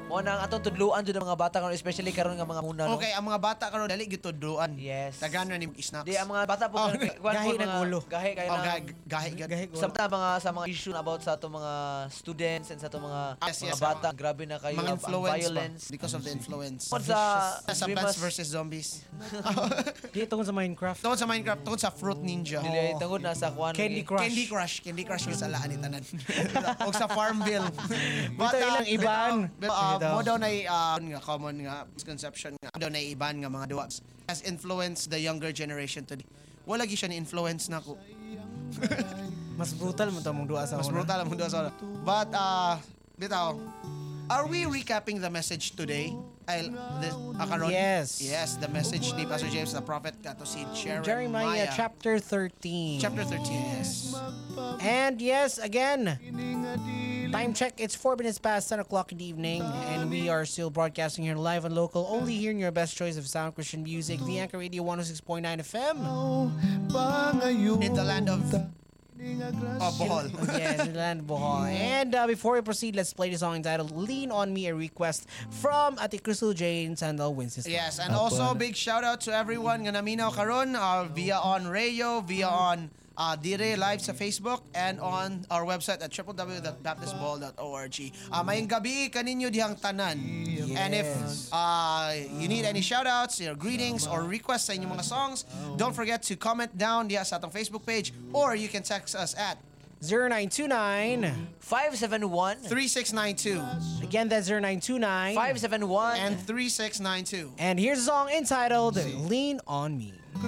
Mo nang atong tudluan jud ang mga bata karon, especially karon nga mga muna no. Okay, ang mga bata karon dali gitudluan. Yes. Tagan na ni snacks. Di ang mga bata po gahi ng ulo. Gahi kayo na. Gahi. Sa mga issue about sa ato mga students and sa ato mga Yes, bata, grabe na kayo mga ang influence violence. because of the influence. Sa Plants versus Zombies. Di tungkol sa Minecraft. Tungkol sa Minecraft, tungkol sa Fruit Ninja. dili tungod na sa kwan. Candy Crush. Candy Crush yung sa laan ni tanan. O sa Farmville. Bito ilang iban. Mo daw na nga common nga misconception nga daw na iban nga mga duwa has influenced the younger generation today. Wala gi siya ni influence nako. Mas brutal mo to mong duwa sa Mas una. brutal ang mundo sa But bitaw, are we recapping the message today? Karon? Yes. Yes, the message ni Pastor James, the prophet kato si Jeremiah chapter 13. Chapter 13, yes. And yes, again, time check, it's 4 minutes past 10 o'clock in the evening, and we are still broadcasting here live and local, only here in your best choice of sound Christian music, the Anchor Radio 106.9 FM. In the land of Bohol. Yes, in the land of Bohol. And before we proceed, let's play the song entitled Lean On Me, a request from Ate Crystal Jane Sandal Winston. Yes, and also big shout out to everyone nga naminaw karon via on radio, via on dire live sa Facebook and on our website at www.baptistball.org. Mayong gabi kaninyo dihang tanan. Yes. And if you need any shout outs, your greetings or requests sa inyong mga songs, don't forget to comment down diha sa atong Facebook page or you can text us at 0929 571 3692. Again, that's 0929 571 and 3692. And here's a song entitled Lean On Me.